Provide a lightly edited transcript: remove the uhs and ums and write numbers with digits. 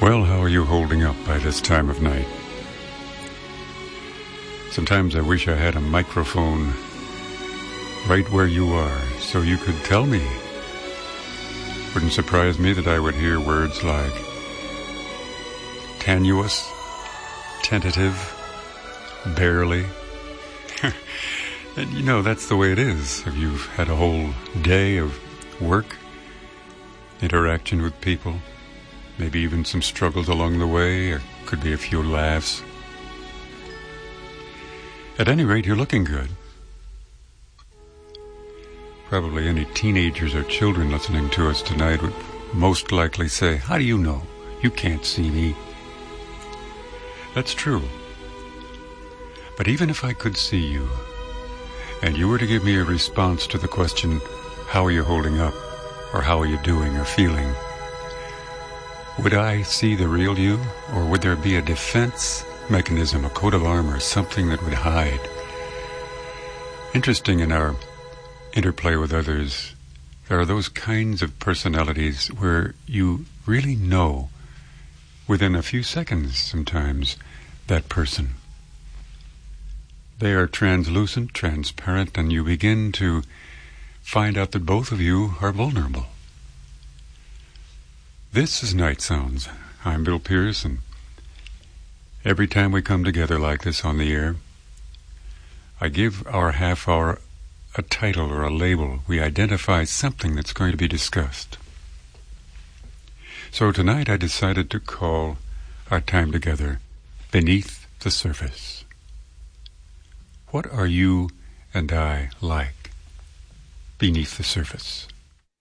Well, how are you holding up by this time of night? Sometimes I wish I had a microphone right where you are so you could tell me. Wouldn't surprise me that I would hear words like tenuous, tentative, barely. And you know, that's the way it is. If you've had a whole day of work, interaction with people, maybe even some struggles along the way, or could be a few laughs. At any rate, you're looking good. Probably any teenagers or children listening to us tonight would most likely say, "How do you know? You can't see me." That's true. But even if I could see you, and you were to give me a response to the question, "How are you holding up?" or "How are you doing?" or feeling, would I see the real you, or would there be a defense mechanism, a coat of armor, something that would hide? Interesting, in our interplay with others, there are those kinds of personalities where you really know, within a few seconds sometimes, that person. They are translucent, transparent, and you begin to find out that both of you are vulnerable. This is Night Sounds. I'm Bill Pierce, and every time we come together like this on the air, I give our half hour a title or a label. We identify something that's going to be discussed. So tonight I decided to call our time together Beneath the Surface. What are you and I like beneath the surface?